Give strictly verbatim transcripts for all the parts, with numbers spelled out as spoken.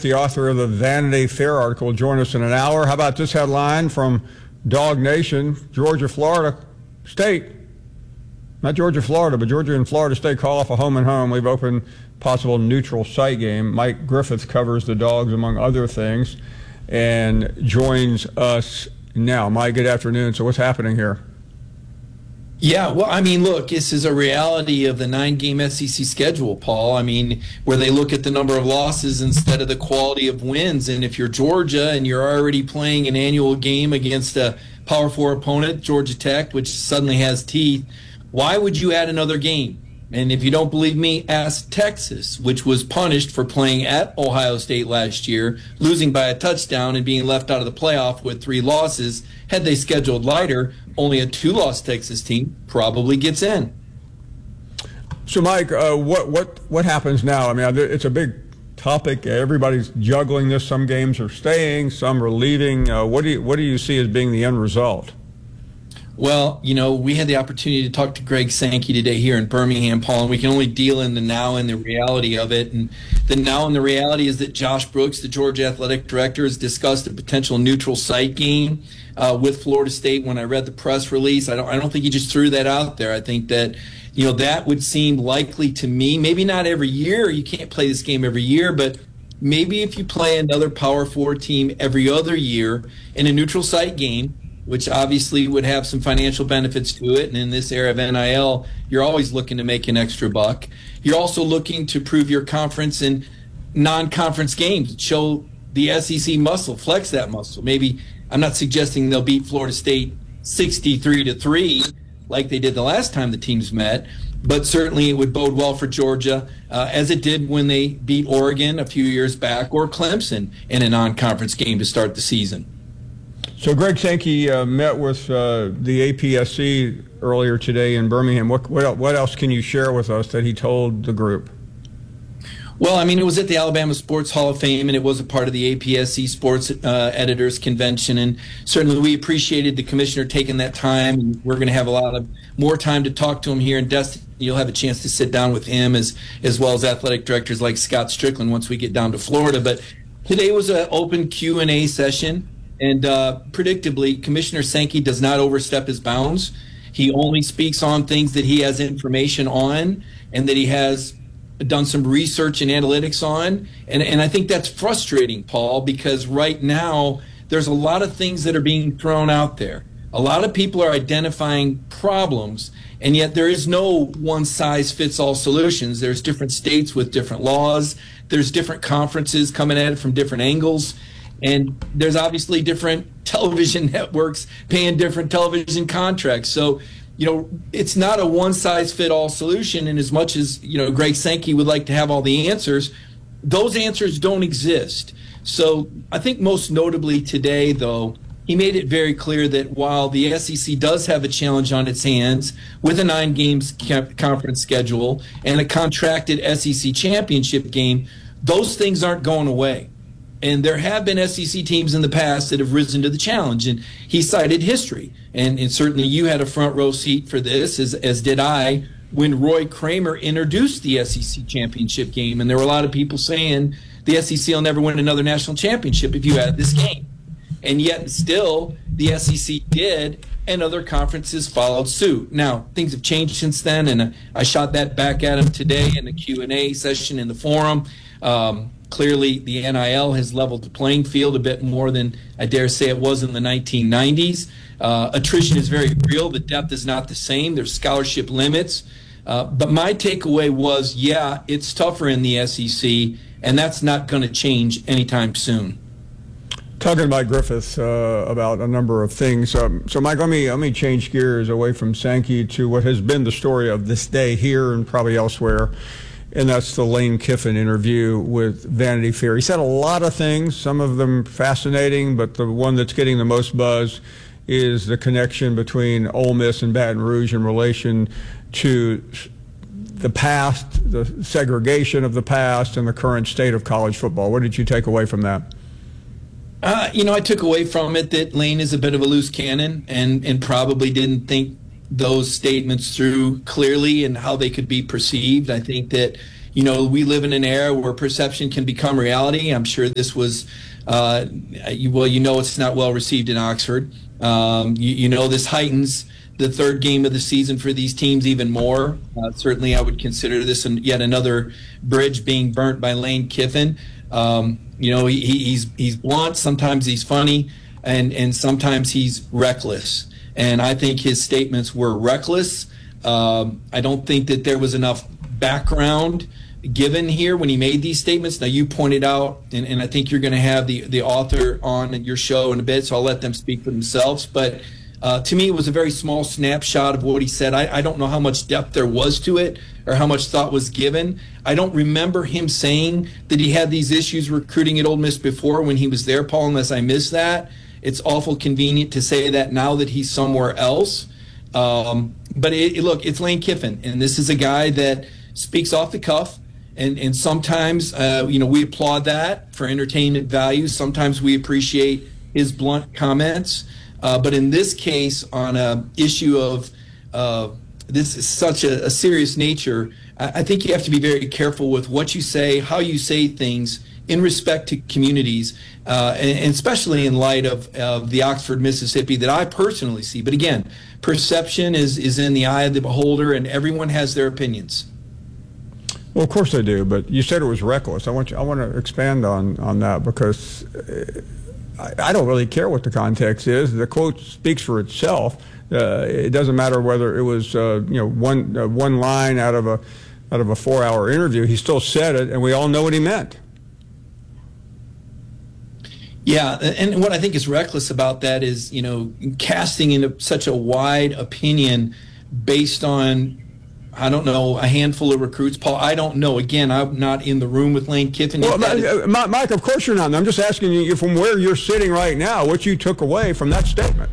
the author of the Vanity Fair article, will join us in an hour. How about this headline from Dog Nation? Georgia, Florida State, not Georgia, Florida, but Georgia and Florida State call off a home and home. We've opened possible neutral site game. Mike Griffith covers the Dogs, among other things, and joins us now. Mike, good afternoon. So what's happening here? Yeah, well, I mean, look, this is a reality of the nine-game S E C schedule, Paul. I mean, where they look at the number of losses instead of the quality of wins. And if you're Georgia and you're already playing an annual game against a Power Four opponent, Georgia Tech, which suddenly has teeth, why would you add another game? And if you don't believe me, ask Texas, which was punished for playing at Ohio State last year, losing by a touchdown and being left out of the playoff with three losses. Had they scheduled lighter, only a two-loss Texas team probably gets in. So, Mike, uh, what what what happens now? I mean, it's a big topic. Everybody's juggling this. Some games are staying, some are leaving. Uh, what do you what do you see as being the end result? Well, you know, we had the opportunity to talk to Greg Sankey today here in Birmingham, Paul, and we can only deal in the now and the reality of it. And the now and the reality is that Josh Brooks, the Georgia athletic director, has discussed a potential neutral site game uh, with Florida State. When I read the press release, I don't, I don't think he just threw that out there. I think that, you know, that would seem likely to me. Maybe not every year. You can't play this game every year, but maybe if you play another Power Four team every other year in a neutral site game, which obviously would have some financial benefits to it. And in this era of N I L, you're always looking to make an extra buck. You're also looking to prove your conference in non-conference games, show the S E C muscle, flex that muscle. Maybe, I'm not suggesting they'll beat Florida State sixty-three to three like they did the last time the teams met, but certainly it would bode well for Georgia, uh, as it did when they beat Oregon a few years back, or Clemson in a non-conference game to start the season. So Greg Sankey uh, met with uh, the A P S C earlier today in Birmingham. What, what what else can you share with us that he told the group? Well, I mean, it was at the Alabama Sports Hall of Fame, and it was a part of the A P S C Sports uh, Editors Convention. And certainly we appreciated the commissioner taking that time. And we're going to have a lot of more time to talk to him here in Destin. You'll have a chance to sit down with him as, as well as athletic directors like Scott Strickland once we get down to Florida. But today was an open Q and A session. And uh, predictably, Commissioner Sankey does not overstep his bounds. He only speaks on things that he has information on and that he has done some research and analytics on. And, and I think that's frustrating, Paul, because right now there's a lot of things that are being thrown out there. A lot of people are identifying problems, and yet there is no one-size-fits-all solutions. There's different states with different laws. There's different conferences coming at it from different angles. And there's obviously different television networks paying different television contracts. So, you know, it's not a one-size-fit-all solution. And as much as, you know, Greg Sankey would like to have all the answers, those answers don't exist. So I think most notably today, though, he made it very clear that while the S E C does have a challenge on its hands with a nine-games conference schedule and a contracted S E C championship game, those things aren't going away. And there have been S E C teams in the past that have risen to the challenge, and he cited history. And, and certainly you had a front row seat for this, as, as did I, when Roy Kramer introduced the S E C championship game. And there were a lot of people saying the S E C will never win another national championship if you add this game. And yet still the S E C did, and other conferences followed suit. Now, things have changed since then, and I shot that back at him today in the Q and A session in the forum. Um, Clearly, the N I L has leveled the playing field a bit more than I dare say it was in the nineteen nineties. Uh, attrition is very real. The depth is not the same. There's scholarship limits. Uh, but my takeaway was, yeah, it's tougher in the S E C, and that's not going to change anytime soon. Talking to Mike Griffith uh, about a number of things. Um, so, Mike, let me let me change gears away from Sankey to what has been the story of this day here and probably elsewhere. And that's the Lane Kiffin interview with Vanity Fair. He said a lot of things, some of them fascinating, but the one that's getting the most buzz is the connection between Ole Miss and Baton Rouge in relation to the past, the segregation of the past, and the current state of college football. What did you take away from that? Uh, you know, I took away from it that Lane is a bit of a loose cannon and, and probably didn't think those statements through clearly and how they could be perceived. I think that, you know, we live in an era where perception can become reality. I'm sure this was, uh, you, well, you know, it's not well received in Oxford. Um, you, you know, this heightens the third game of the season for these teams even more. Uh, certainly, I would consider this an, yet another bridge being burnt by Lane Kiffin. Um, you know, he, he's he's blunt. Sometimes he's funny, and and sometimes he's reckless. And I think his statements were reckless. Um, I don't think that there was enough background given here when he made these statements. Now, you pointed out, and, and I think you're going to have the, the author on your show in a bit, so I'll let them speak for themselves. But uh, to me, it was a very small snapshot of what he said. I, I don't know how much depth there was to it or how much thought was given. I don't remember him saying that he had these issues recruiting at Ole Miss before when he was there, Paul, unless I missed that. It's awful convenient to say that now that he's somewhere else. Um, but it, it, look, it's Lane Kiffin, and this is a guy that speaks off the cuff. And, and sometimes, uh, you know, we applaud that for entertainment value. Sometimes we appreciate his blunt comments. Uh, but in this case, on an issue of uh, this is such a, a serious nature, I, I think you have to be very careful with what you say, how you say things in respect to communities, uh, and, and especially in light of, of the Oxford, Mississippi that I personally see. But again, perception is, is in the eye of the beholder, and everyone has their opinions. Well, of course they do, but you said it was reckless. I want you, I want to expand on, on that because uh, I, I don't really care what the context is. The quote speaks for itself. Uh, it doesn't matter whether it was uh, you know one uh, one line out of a out of a four-hour interview. He still said it, and we all know what he meant. Yeah, and what I think is reckless about that is, you know, casting into such a wide opinion based on, I don't know, a handful of recruits. Paul, I don't know. Again, I'm not in the room with Lane Kiffin. Well, Mike, of course you're not. I'm just asking you from where you're sitting right now, what you took away from that statement.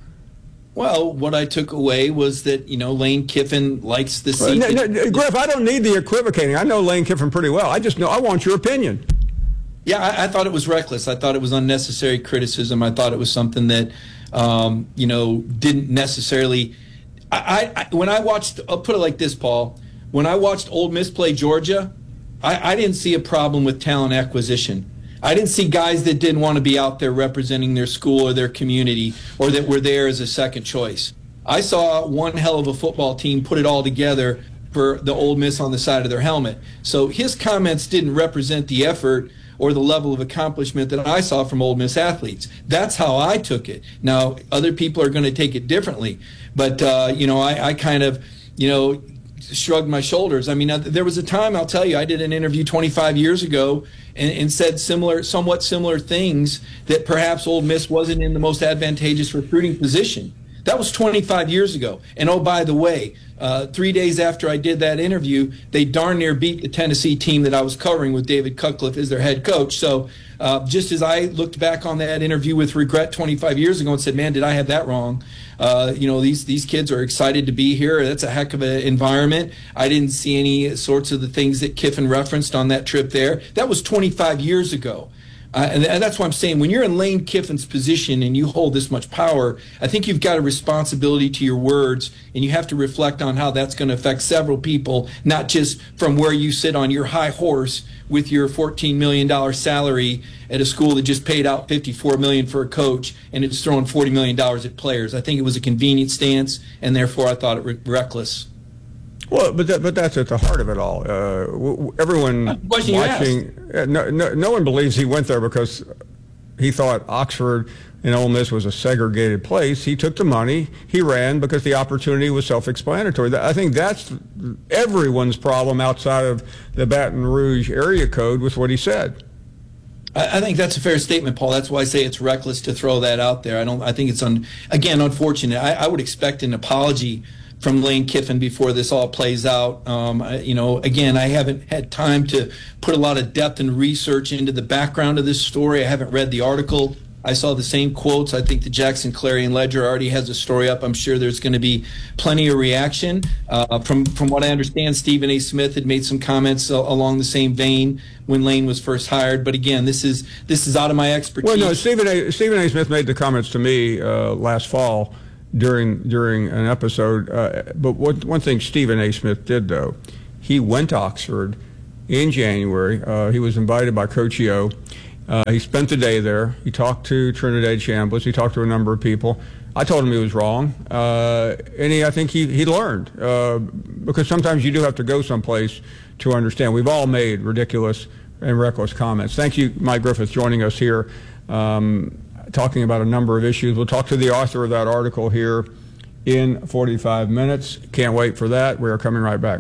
Well, what I took away was that, you know, Lane Kiffin likes the seat. Well, no, no, Griff, I don't need the equivocating. I know Lane Kiffin pretty well. I just know I want your opinion. Yeah, I, I thought it was reckless. I thought it was unnecessary criticism. I thought it was something that, um, you know, didn't necessarily. I, I when I watched, I'll put it like this, Paul. When I watched Ole Miss play Georgia, I, I didn't see a problem with talent acquisition. I didn't see guys that didn't want to be out there representing their school or their community, or that were there as a second choice. I saw one hell of a football team put it all together for the Ole Miss on the side of their helmet. So his comments didn't represent the effort or the level of accomplishment that I saw from Ole Miss athletes. That's how I took it. Now, other people are going to take it differently. But, uh, you know, I, I kind of, you know, shrugged my shoulders. I mean, uh, there was a time, I'll tell you, I did an interview twenty-five years ago and, and said similar, somewhat similar things that perhaps Ole Miss wasn't in the most advantageous recruiting position. That was twenty-five years ago. And oh, by the way, uh, three days after I did that interview, they darn near beat the Tennessee team that I was covering with David Cutcliffe as their head coach. So uh, just as I looked back on that interview with regret twenty-five years ago and said, man, did I have that wrong? Uh, you know, these, these kids are excited to be here. That's a heck of an environment. I didn't see any sorts of the things that Kiffin referenced on that trip there. That was twenty-five years ago. Uh, and, and that's why I'm saying when you're in Lane Kiffin's position and you hold this much power, I think you've got a responsibility to your words, and you have to reflect on how that's going to affect several people, not just from where you sit on your high horse with your fourteen million dollars salary at a school that just paid out fifty-four million dollars for a coach and it's throwing forty million dollars at players. I think it was a convenient stance, and therefore I thought it re- reckless. Well, but that, but that's at the heart of it all. Uh, w- w- everyone watching, uh, no, no, no one believes he went there because he thought Oxford and Ole Miss was a segregated place. He took the money, he ran because the opportunity was self-explanatory. I think that's everyone's problem outside of the Baton Rouge area code with what he said. I think that's a fair statement, Paul. That's why I say it's reckless to throw that out there. I don't. I think it's un, again unfortunate. I, I would expect an apology from Lane Kiffin before this all plays out. Um, I, you know, again, I haven't had time to put a lot of depth and research into the background of this story. I haven't read the article. I saw the same quotes. I think the Jackson Clarion Ledger already has a story up. I'm sure there's going to be plenty of reaction. Uh, from from what I understand, Stephen A. Smith had made some comments uh, along the same vein when Lane was first hired. But again, this is this is out of my expertise. Well, no, Stephen A. Stephen A. Smith made the comments to me uh, last fall during during an episode. Uh, but what, one thing Stephen A. Smith did, though, he went to Oxford in January. Uh, he was invited by Coach Yo. Uh, he spent the day there. He talked to Trinidad Chambliss. He talked to a number of people. I told him he was wrong, uh, and he, I think he, he learned, uh, because sometimes you do have to go someplace to understand. We've all made ridiculous and reckless comments. Thank you, Mike Griffith, joining us here, um, talking about a number of issues. We'll talk to the author of that article here in forty-five minutes. Can't wait for that. We are coming right back.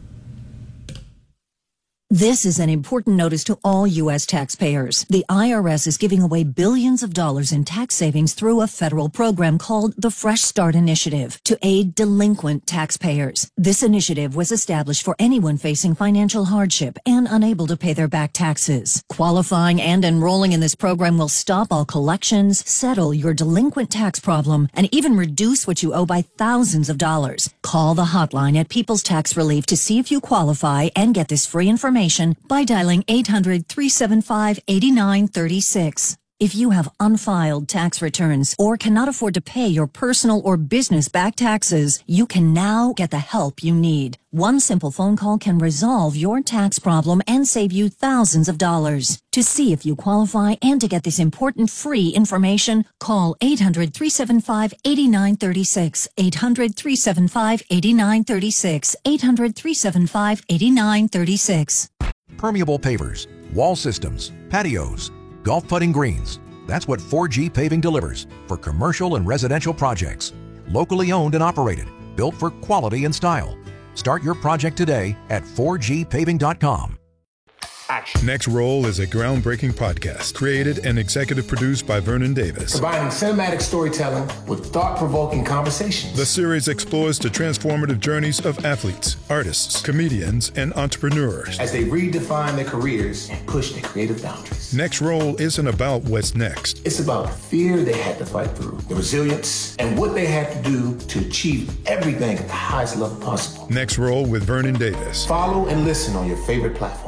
This is an important notice to all U S taxpayers. The I R S is giving away billions of dollars in tax savings through a federal program called the Fresh Start Initiative to aid delinquent taxpayers. This initiative was established for anyone facing financial hardship and unable to pay their back taxes. Qualifying and enrolling in this program will stop all collections, settle your delinquent tax problem, and even reduce what you owe by thousands of dollars. Call the hotline at People's Tax Relief to see if you qualify and get this free information by dialing eight hundred, three seven five, eight nine three six. If you have unfiled tax returns or cannot afford to pay your personal or business back taxes, you can now get the help you need. One simple phone call can resolve your tax problem and save you thousands of dollars. To see if you qualify and to get this important free information, call eight hundred, three seven five, eight nine three six, eight hundred, three seven five, eight nine three six, eight hundred, three seven five, eight nine three six. Permeable pavers, wall systems, patios, golf putting greens. That's what four G Paving delivers for commercial and residential projects. Locally owned and operated, built for quality and style. Start your project today at four G paving dot com. Action. Next Roll is a groundbreaking podcast created and executive produced by Vernon Davis. Combining cinematic storytelling with thought-provoking conversations. The series explores the transformative journeys of athletes, artists, comedians, and entrepreneurs as they redefine their careers and push their creative boundaries. Next Roll isn't about what's next. It's about the fear they had to fight through, the resilience, and what they had to do to achieve everything at the highest level possible. Next Roll with Vernon Davis. Follow and listen on your favorite platform.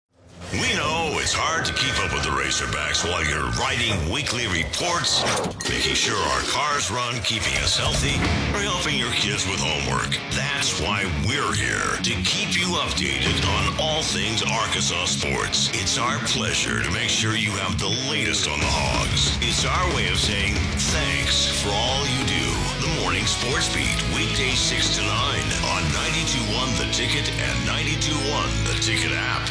We know it's hard to keep up with the Razorbacks while you're writing weekly reports, making sure our cars run, keeping us healthy, or helping your kids with homework. That's why we're here, to keep you updated on all things Arkansas sports. It's our pleasure to make sure you have the latest on the Hogs. It's our way of saying thanks for all you do. The Morning Sports Beat, weekdays six to nine on ninety-two point one The Ticket and ninety-two point one The Ticket app.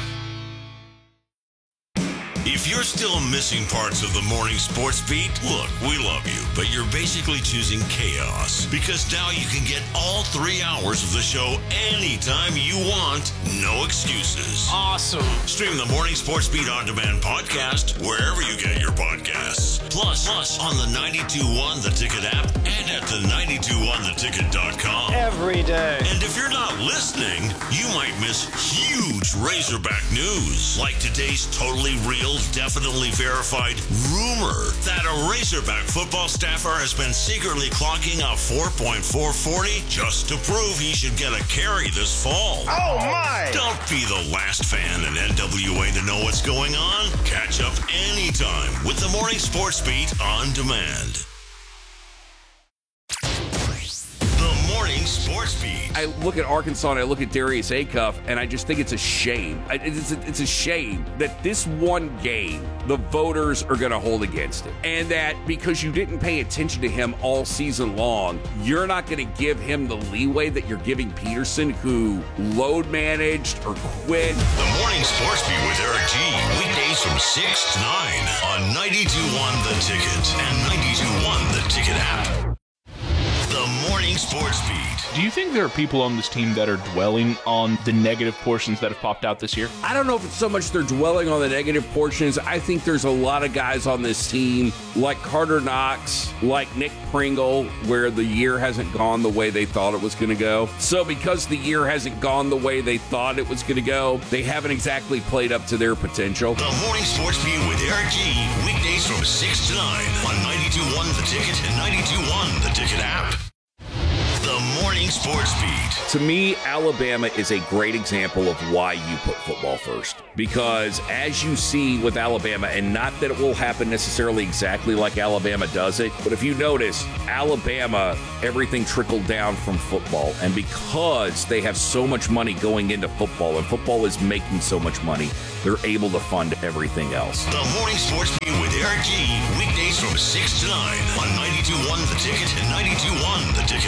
If you're still missing parts of the Morning Sports Beat, look, we love you, but you're basically choosing chaos, because now you can get all three hours of the show anytime you want, no excuses. Awesome. Stream the Morning Sports Beat On Demand podcast wherever you get your podcasts. Plus, plus on the ninety-two point one The Ticket app and at the ninety-two point one the ticket dot com. Every day. And if you're not listening, you might miss huge Razorback news, like today's totally real, definitely verified rumor that a Razorback football staffer has been secretly clocking a four point four forty just to prove he should get a carry this fall. Oh my! Don't be the last fan in N W A to know what's going on. Catch up anytime with the Morning Sports Beat On Demand. The Morning Sports Beat. I look at Arkansas and I look at Darius Acuff, and I just think it's a shame. It's a, it's a shame that this one game the voters are going to hold against him. And that because you didn't pay attention to him all season long, you're not going to give him the leeway that you're giving Peterson, who load managed or quit. The Morning Sports Beat with Eric G. Weekdays from six to nine on ninety-two point one The Ticket and ninety-two point one The Ticket app. The Morning Sports Beat. Do you think there are people on this team that are dwelling on the negative portions that have popped out this year? I don't know if it's so much they're dwelling on the negative portions. I think there's a lot of guys on this team, like Carter Knox, like Nick Pringle, where the year hasn't gone the way they thought it was going to go. So because the year hasn't gone the way they thought it was going to go, they haven't exactly played up to their potential. The Morning Sports Beat with Eric G. Weekdays from six to nine on ninety-two point one The Ticket and ninety-two point one The Ticket app. The The Morning Sports Beat. To me, Alabama is a great example of why you put football first. Because as you see with Alabama, and not that it will happen necessarily exactly like Alabama does it, but if you notice, Alabama, everything trickled down from football. And because they have so much money going into football, and football is making so much money, they're able to fund everything else. The Morning Sports Beat with Eric G. Weekdays from six to nine on ninety-two point one The Ticket and ninety-two point one the ticket